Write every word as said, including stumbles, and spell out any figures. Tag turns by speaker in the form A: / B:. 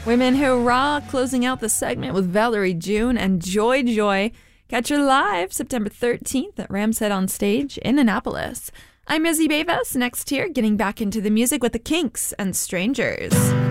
A: Women Hurrah, closing out the segment with Valerie June and Joy Joy. Catch her live September thirteenth at Rams Head on Stage in Annapolis. I'm Izzy Bevis, next here, getting back into the music with the Kinks and Strangers.